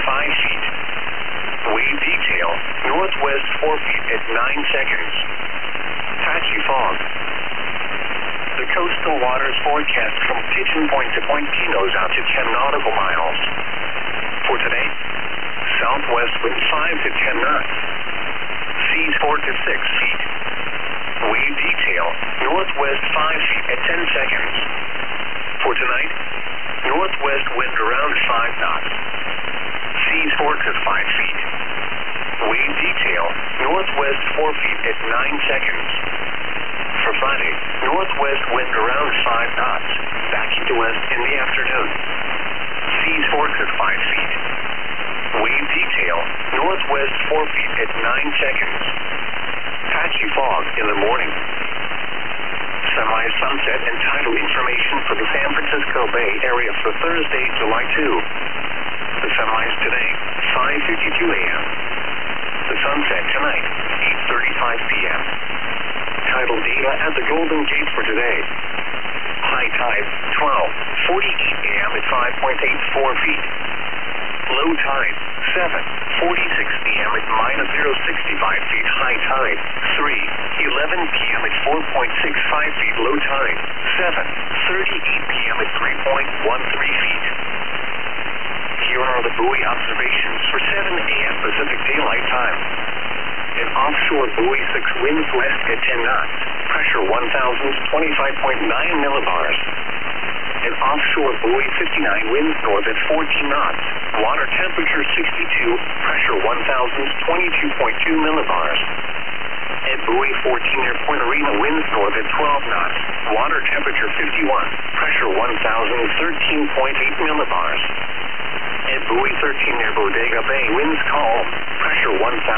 5 feet. Wave detail, northwest 4 feet at 9 seconds. Patchy fog. The coastal waters forecast from Pigeon Point to Point Pinos out to 10 nautical miles. For today, southwest wind 5 to 10 knots. Seas 4 to 6 feet. Wave detail, northwest 5 feet at 10 seconds. For tonight, northwest wind around 5 knots. Seas 4 to 5 feet. Wave detail, northwest 4 feet at 9 seconds. For Friday, northwest wind around 5 knots, backing to west in the afternoon. Seas 4 to 5 feet. Wave detail, northwest 4 feet at 9 seconds. Patchy fog in the morning. Semi-sunset and tidal information for the San Francisco Bay Area for Thursday, July 2. The sunrise today, 5:52 a.m. The sunset tonight, 8:35 p.m. Tidal data at the Golden Gate for today. High tide, 12:48 a.m. at 5.84 feet. Low tide, 7:46 p.m. at -0.65 feet. High tide, 3:11 p.m. at 4.65 feet. Low tide, 7:38 p.m. at 3.13 feet. Here are the buoy observations for 7 a.m. Pacific Daylight Time. An offshore buoy 6 winds west at 10 knots, pressure 1,025.9 millibars. An offshore buoy 59 winds north at 14 knots, water temperature 62, pressure 1,022.2 millibars. At buoy 14 near Point Arena winds north at 12 knots, water temperature 51, pressure 1,013.8 millibars. At buoy 13 near Bodega Bay winds calm, pressure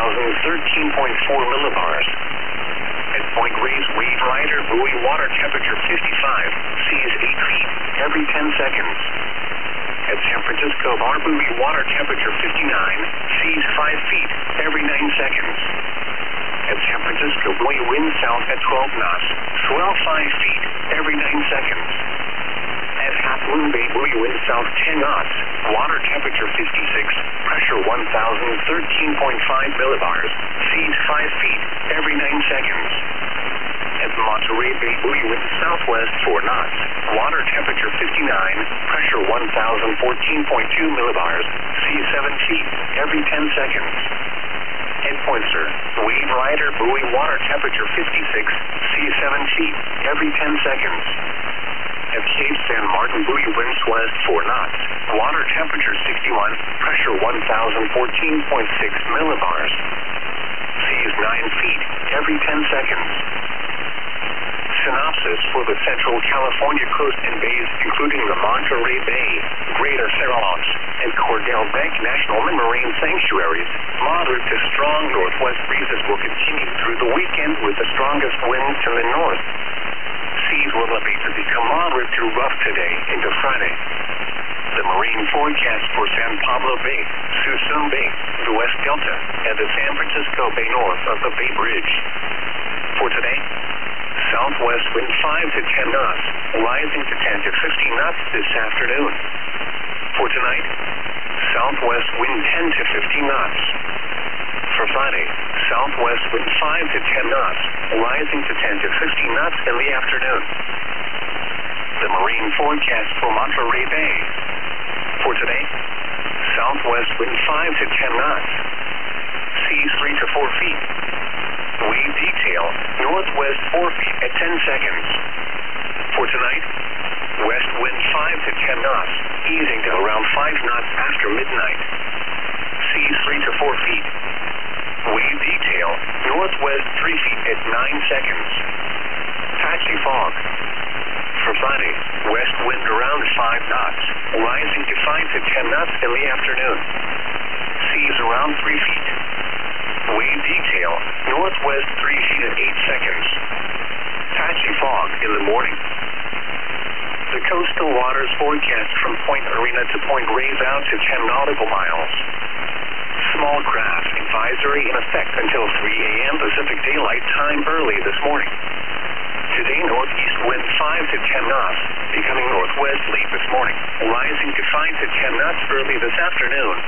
1,013.4 millibars. At Point Reyes Wave Rider buoy water temperature 55, seas 8 feet every 10 seconds. At San Francisco Bar buoy water temperature 59, seas 5 feet every 9 seconds. At San Francisco buoy wind south at 12 knots, swell 5 feet every 9 seconds. At Half Moon Bay buoy wind south 10 knots, water temperature 56, pressure 1,013.5 millibars, seas 5 feet every 9 seconds. At Monterey Bay buoy wind southwest 4 knots, water temperature 59, pressure 1,014.2 millibars, seas 7 feet every 10 seconds. At Pointer, Wave Rider buoy water temperature 56, seas 7 feet every 10 seconds. At Cape San Martin buoy winds west 4 knots, water temperature 61, pressure 1,014.6 millibars. Seas 9 feet every 10 seconds. Synopsis for the Central California coast and bays, including the Monterey Bay, Greater Cerros, and Cordell Bank National Marine Sanctuaries. Moderate to strong northwest breezes will continue through the weekend with the strongest winds to the north. Seas will elevate to become moderate to rough today into Friday. The marine forecast for San Pablo Bay, Suisun Bay, the West Delta, and the San Francisco Bay north of the Bay Bridge. For today, southwest wind 5 to 10 knots, rising to 10 to 15 knots this afternoon. For tonight, southwest wind 10 to 15 knots. For Friday, southwest wind 5 to 10 knots, rising to 10 to 15 knots in the afternoon. The marine forecast for Monterey Bay. For today, southwest wind 5 to 10 knots, seas 3 to 4 feet. Wave detail, northwest 4 feet at 10 seconds. For tonight, west wind 5 to 10 knots, easing to around 5 knots after midnight. Seas 3 to 4 feet. Wave detail, northwest 3 feet at 9 seconds. Patchy fog. For Friday, west wind around 5 knots, rising to 5 to 10 knots in the afternoon. Seas around 3 feet. Wave detail, northwest 3 feet at 8 seconds. Patchy fog in the morning. The coastal waters forecast from Point Arena to Point Reyes out to 10 nautical miles. Small craft advisory in effect until 3 a.m. Pacific Daylight Time early this morning. Today, northeast wind 5 to 10 knots, becoming northwest late this morning, rising to 5 to 10 knots early this afternoon.